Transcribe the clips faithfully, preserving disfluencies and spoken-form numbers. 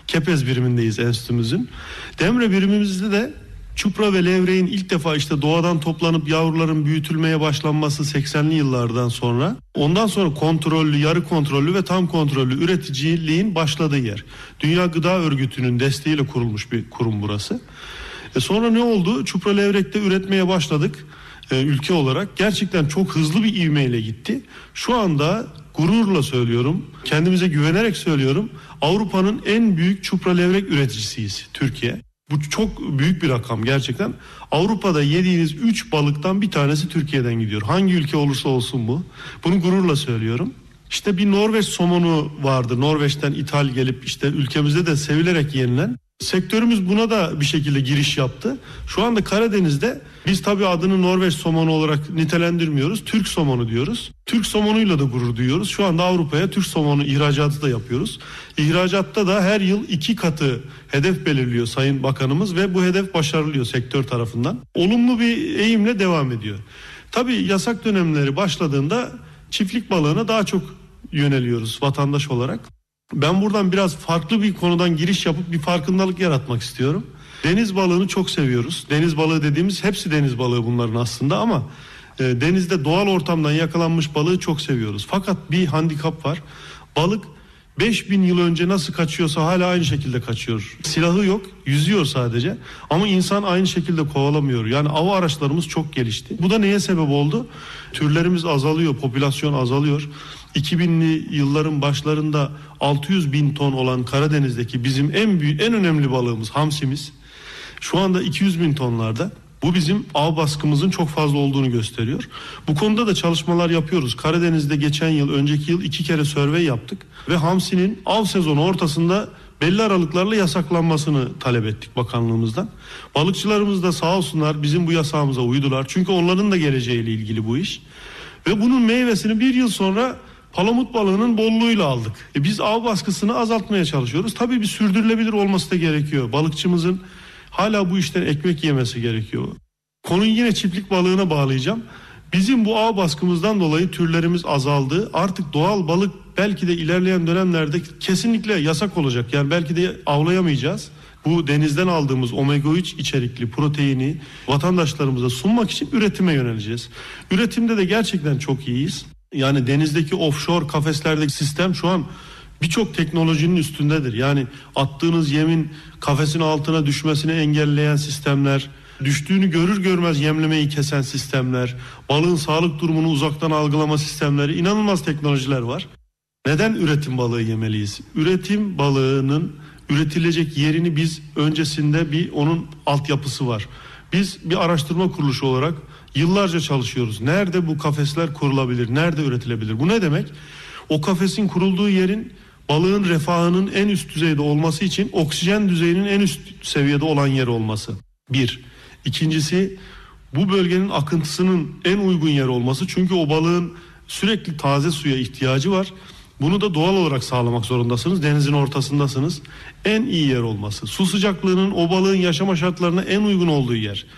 Kepez birimindeyiz enstitümüzün. Demre birimimizde de çupra ve levreğin ilk defa işte doğadan toplanıp yavruların büyütülmeye başlanması seksenli yıllardan sonra, ondan sonra kontrollü, yarı kontrollü ve tam kontrollü üreticiliğin başladığı yer. Dünya Gıda Örgütü'nün desteğiyle kurulmuş bir kurum burası. E sonra ne oldu? Çupra levrekte üretmeye başladık e, ülke olarak. Gerçekten çok hızlı bir ivmeyle gitti. Şu anda gururla söylüyorum, kendimize güvenerek söylüyorum, Avrupa'nın en büyük çupra levrek üreticisiyiz Türkiye. Bu çok büyük bir rakam gerçekten. Avrupa'da yediğiniz üç balıktan bir tanesi Türkiye'den gidiyor. Hangi ülke olursa olsun bu. Bunu gururla söylüyorum. İşte bir Norveç somonu vardı. Norveç'ten ithal gelip işte ülkemizde de sevilerek yenilen. Sektörümüz buna da bir şekilde giriş yaptı. Şu anda Karadeniz'de biz tabii adını Norveç somonu olarak nitelendirmiyoruz. Türk somonu diyoruz. Türk somonuyla da gurur duyuyoruz. Şu anda Avrupa'ya Türk somonu ihracatı da yapıyoruz. İhracatta da her yıl iki katı hedef belirliyor Sayın Bakanımız ve bu hedef başarılıyor sektör tarafından. Olumlu bir eğimle devam ediyor. Tabii yasak dönemleri başladığında çiftlik balığına daha çok yöneliyoruz vatandaş olarak. Ben buradan biraz farklı bir konudan giriş yapıp bir farkındalık yaratmak istiyorum. Deniz balığını çok seviyoruz. Deniz balığı dediğimiz hepsi deniz balığı bunların aslında ama e, denizde doğal ortamdan yakalanmış balığı çok seviyoruz. Fakat bir handikap var. Balık beş bin yıl önce nasıl kaçıyorsa hala aynı şekilde kaçıyor. Silahı yok, yüzüyor sadece ama insan aynı şekilde kovalamıyor. Yani av araçlarımız çok gelişti. Bu da neye sebep oldu? Türlerimiz azalıyor, popülasyon azalıyor. iki binli yılların başlarında altı yüz bin ton olan Karadeniz'deki bizim en büyük, en önemli balığımız hamsimiz şu anda iki yüz bin tonlarda. Bu bizim av baskımızın çok fazla olduğunu gösteriyor. Bu konuda da çalışmalar yapıyoruz. Karadeniz'de geçen yıl, önceki yıl iki kere survey yaptık ve hamsinin av sezonu ortasında belli aralıklarla yasaklanmasını talep ettik bakanlığımızdan. Balıkçılarımız da sağ olsunlar bizim bu yasağımıza uydular. Çünkü onların da geleceğiyle ilgili bu iş. Ve bunun meyvesini bir yıl sonra palamut balığının bolluğuyla aldık. E biz av baskısını azaltmaya çalışıyoruz. Tabii bir sürdürülebilir olması da gerekiyor. Balıkçımızın hala bu işten ekmek yemesi gerekiyor. Konuyu yine çiftlik balığına bağlayacağım. Bizim bu av baskımızdan dolayı türlerimiz azaldı. Artık doğal balık belki de ilerleyen dönemlerde kesinlikle yasak olacak. Yani belki de avlayamayacağız. Bu denizden aldığımız omega üç içerikli proteini vatandaşlarımıza sunmak için üretime yöneleceğiz. Üretimde de gerçekten çok iyiyiz. Yani denizdeki offshore kafeslerdeki sistem şu an birçok teknolojinin üstündedir. Yani attığınız yemin kafesin altına düşmesini engelleyen sistemler, düştüğünü görür görmez yemlemeyi kesen sistemler, balığın sağlık durumunu uzaktan algılama sistemleri, inanılmaz teknolojiler var. Neden üretim balığı yemeliyiz? Üretim balığının üretilecek yerini biz öncesinde bir onun altyapısı var. Biz bir araştırma kuruluşu olarak yıllarca çalışıyoruz. Nerede bu kafesler kurulabilir? Nerede üretilebilir? Bu ne demek? O kafesin kurulduğu yerin balığın refahının en üst düzeyde olması için oksijen düzeyinin en üst seviyede olan yer olması. Bir. İkincisi bu bölgenin akıntısının en uygun yer olması. Çünkü o balığın sürekli taze suya ihtiyacı var. Bunu da doğal olarak sağlamak zorundasınız. Denizin ortasındasınız. En iyi yer olması. Su sıcaklığının o balığın yaşama şartlarına en uygun olduğu yer.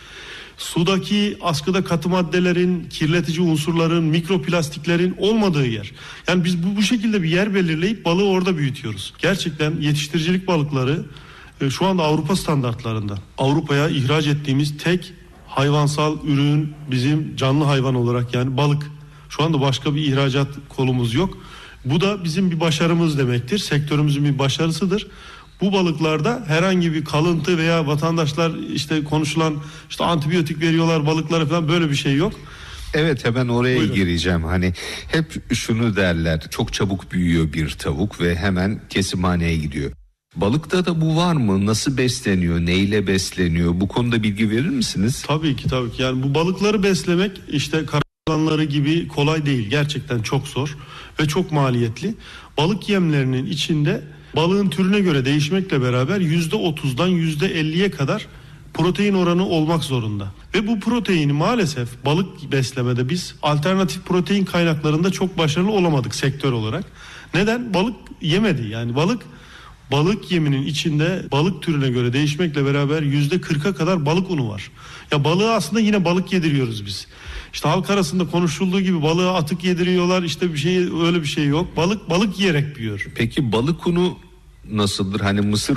Sudaki askıda katı maddelerin, kirletici unsurların, mikroplastiklerin olmadığı yer. Yani biz bu, bu şekilde bir yer belirleyip balığı orada büyütüyoruz. Gerçekten yetiştiricilik balıkları e, şu anda Avrupa standartlarında. Avrupa'ya ihraç ettiğimiz tek hayvansal ürün bizim canlı hayvan olarak yani balık. Şu anda başka bir ihracat kolumuz yok. Bu da bizim bir başarımız demektir. Sektörümüzün bir başarısıdır. Bu balıklarda herhangi bir kalıntı veya vatandaşlar işte konuşulan işte antibiyotik veriyorlar balıklara falan böyle bir şey yok. Evet, hemen oraya Buyurun. gireceğim. Hani hep şunu derler, çok çabuk büyüyor bir tavuk ve hemen kesimhaneye gidiyor. Balıkta da bu var mı? Nasıl besleniyor? Neyle besleniyor? Bu konuda bilgi verir misiniz? Tabii ki tabii ki. Yani bu balıkları beslemek işte karalanları gibi kolay değil. Gerçekten çok zor ve çok maliyetli. Balık yemlerinin içinde balığın türüne göre değişmekle beraber yüzde otuzdan yüzde elliye kadar protein oranı olmak zorunda. Ve bu proteini maalesef balık beslemede biz alternatif protein kaynaklarında çok başarılı olamadık sektör olarak. Neden? Balık yemedi. Yani balık balık yeminin içinde balık türüne göre değişmekle beraber yüzde kırka kadar balık unu var. Ya balığı aslında yine balık yediriyoruz biz. İşte halk arasında konuşulduğu gibi balığa atık yediriyorlar, işte bir şey, öyle bir şey yok. Balık balık yiyerek büyüyor. Peki balık unu nasıldır? Hani mısır